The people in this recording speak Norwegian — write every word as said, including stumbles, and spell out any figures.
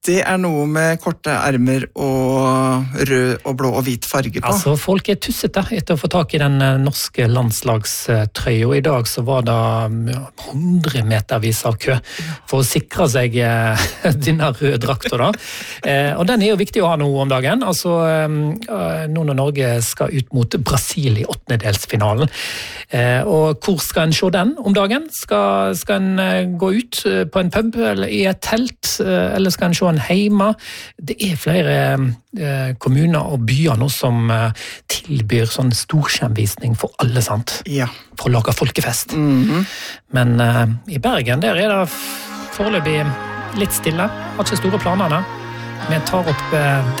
Det er noe med korte ermer og rød og blå og hvit farge på. Altså, folk er tussete etter å få tak i den norske landslagstrøya. Og i dag så var det hundre metervis av kø for å sikre seg denne røde drakta da. Og den er jo viktig å ha nå om dagen. Altså, nå når Norge skal ut mot Brasil i åttendedelsfinalen. Og hvor skal en se den om dagen? Skal, skal en gå ut på en pub eller i et telt, eller skal en se heima? Det er flere eh, kommuner og byer nå som eh, tilbyr sånn storskjermvisning for alle, sant? Ja. For å lage folkefest. Mm-hmm. Men eh, i Bergen, der er det foreløpig litt stille. Har ikke store planene. Vi tar opp eh,